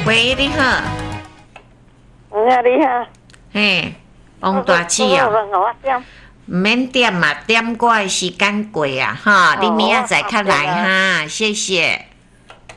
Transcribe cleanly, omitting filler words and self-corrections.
喂，你好。 你好。 嘿，王大姊哦。唔免点嘛，点我的时间过啊，哈，你明仔载较来哈，谢谢。